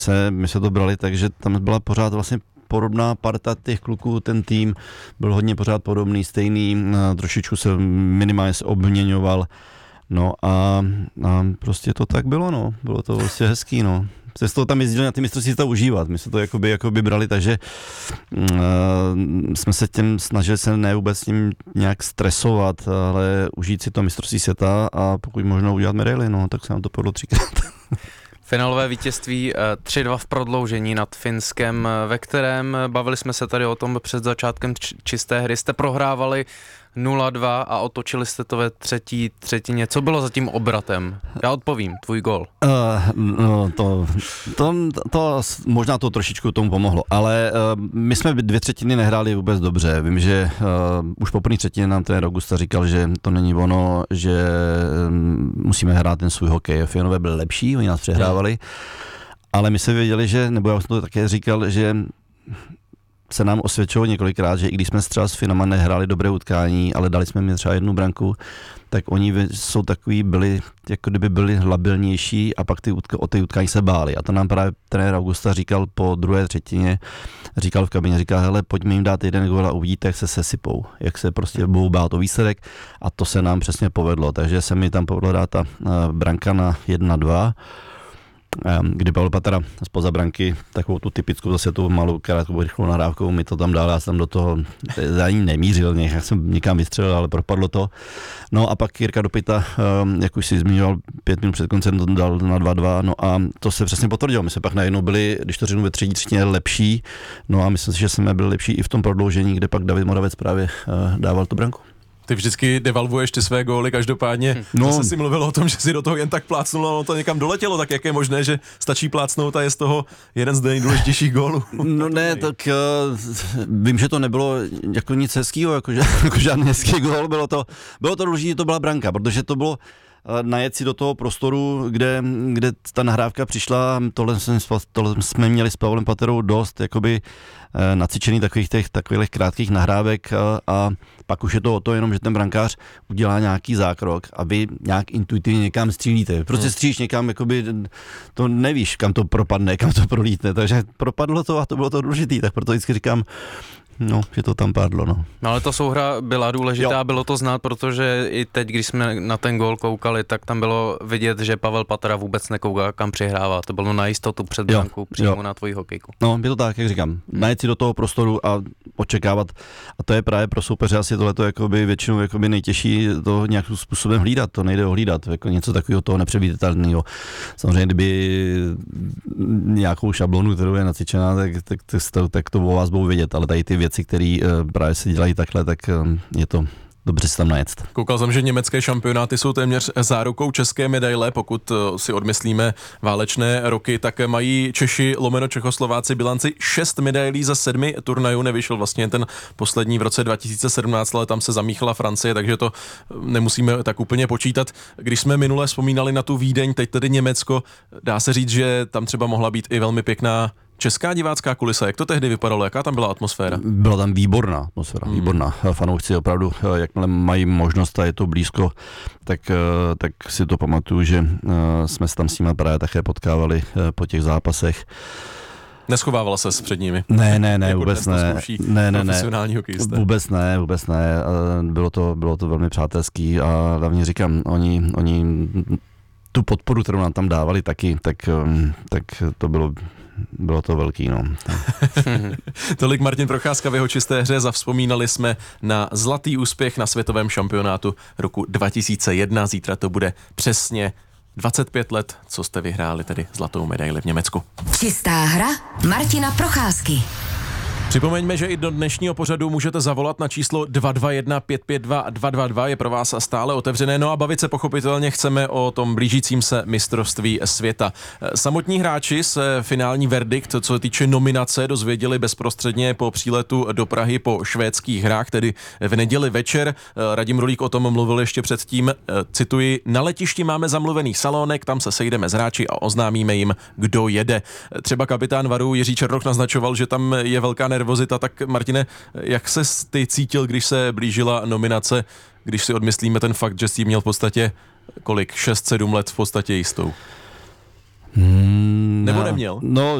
my se to brali tak, že tam byla pořád vlastně podobná parta těch kluků, ten tým byl hodně pořád podobný, stejný, trošičku se minimálně obměňoval, no a prostě to tak bylo, no, bylo to vlastně hezký, no. Se z toho tam jezdili na ty mistrovství to užívat, my se to jakoby brali, takže jsme se tím snažili se ne vůbec tím nějak stresovat, ale užít si to mistrovství světa a pokud možno udělat medaili, no, tak se nám to povedlo 3krát. Finálové vítězství 3-2 v prodloužení nad Finskem, ve kterém bavili jsme se tady o tom před začátkem čisté hry, jste prohrávali 0-2 a otočili jste to ve třetí třetině. Co bylo za tím obratem? Já odpovím, tvůj gól. To možná to trošičku tomu pomohlo, ale my jsme 2/3 nehráli vůbec dobře. Vím, že už po první třetině nám ten Augusta říkal, že to není ono, že musíme hrát ten svůj hokej. Finové byli lepší, oni nás přehrávali, ale my jsme věděli, že, nebo já jsem to také říkal, že se nám osvědčilo několikrát, že i když jsme třeba s Finama nehráli dobré utkání, ale dali jsme mi třeba 1 branku, tak oni jsou takový, byli, jako kdyby byli labilnější a pak o ty utkání se báli. A to nám právě trenér Augusta říkal po druhé třetině, říkal v kabině, říkal, hele, pojďme jim dát 1 gól a uvidíte, jak se sesypou, jak se prostě budou bát o výsledek a to se nám přesně povedlo. Takže se mi tam povedlo dát ta branka na 1-2, kdy Pavel Patera zpoza branky, takovou tu typickou zase tu malou krátkou rychlou nahrávkou mi to tam dal, já jsem do toho za ní nemířil, já jsem někam vystřelil, ale propadlo to. No a pak Jirka Dopita, jak už si zmiňoval, 5 minut před koncem to dal na 2-2, no a to se přesně potvrdilo, my jsme pak najednou byli, když to řeknu ve třetí třetině, lepší, no a myslím si, že jsme byli lepší i v tom prodloužení, kde pak David Moravec právě dával tu branku. Ty vždycky devalvuješ ty své góly, každopádně zase si mluvil o tom, že si do toho jen tak plácnul a ono to někam doletělo, tak jak je možné, že stačí plácnout a je z toho jeden z nejdůležitějších gólů? No ne, tak vím, že to nebylo jako nic hezkýho, jako žádný hezký gól, bylo to důležité, to byla branka, protože to bylo najet si do toho prostoru, kde ta nahrávka přišla, tohle jsme měli s Pavlem Paterou dost jakoby nacvičený takových krátkých nahrávek a pak už je to o to jenom, že ten brankář udělá nějaký zákrok a vy nějak intuitivně někam střílíte. Prostě střílíš někam, jakoby to nevíš, kam to propadne, kam to prolítne, takže propadlo to a to bylo to důležitý, tak proto vždycky říkám, no, že to tam padlo, no. No ale ta souhra byla důležitá, bylo to znát, protože i teď, když jsme na ten gól koukali, tak tam bylo vidět, že Pavel Patera vůbec nekouká, kam přihrává. To bylo na jistotu před brankou přímo na tvoji hokejku. No, je to tak, jak říkám. Najet si do toho prostoru a očekávat. A to je právě pro soupeře asi tohleto jakoby většinou jakoby nejtěžší to nějakým způsobem hlídat. To nejde ohlídat, jako něco takového toho nepředvídatelného. Samozřejmě, kdyby nějakou šablonu, kterou je nacvičená, tak to o vás budou vědět, ale tady ty věci, které právě se dělají takhle, tak je to dobře si tam najet. Koukal jsem, že německé šampionáty jsou téměř zárukou české medaile, pokud si odmyslíme válečné roky, tak mají Češi lomeno Čechoslováci bilanci 6 medailí za 7 turnajů, nevyšel vlastně ten poslední v roce 2017, ale tam se zamíchala Francie, takže to nemusíme tak úplně počítat. Když jsme minule vzpomínali na tu Vídeň, teď tedy Německo, dá se říct, že tam třeba mohla být i velmi pěkná česká divácká kulisa. Jak to tehdy vypadalo? Jaká tam byla atmosféra? Byla tam výborná atmosféra, výborná. Fanoušci opravdu, jakmile mají možnost a je to blízko, tak si to pamatuju, že jsme se tam s nimi právě také potkávali po těch zápasech. Neschovávala ses před nimi? Ne, jako vůbec ne. Profesionální hokejisté. Vůbec ne. Bylo to velmi přátelský a hlavně říkám, oni tu podporu, kterou nám tam dávali taky, tak to bylo to velký, no. Tolik Martin Procházka v jeho čisté hře. Zavzpomínali jsme na zlatý úspěch na světovém šampionátu roku 2001. Zítra to bude přesně 25 let, co jste vyhráli tedy zlatou medaili v Německu. Čistá hra Martina Procházky. Připomeňme, že i do dnešního pořadu můžete zavolat na číslo 221 552 222, je pro vás stále otevřené, no a bavit se pochopitelně chceme o tom blížícím se mistrovství světa. Samotní hráči se finální verdikt, co se týče nominace, dozvěděli bezprostředně po příletu do Prahy po švédských hrách, tedy v neděli večer. Radim Rulík o tom mluvil ještě předtím, cituji, na letišti máme zamluvený salónek, tam se sejdeme s hráči a oznámíme jim, kdo jede. Třeba kapitán Varu Jiří Černoch naznačoval, že tam je velká nervozita, tak Martine, jak ses ty cítil, když se blížila nominace, když si odmyslíme ten fakt, že jsi měl v podstatě 6-7 let v podstatě jistou? Nebo neměl? No,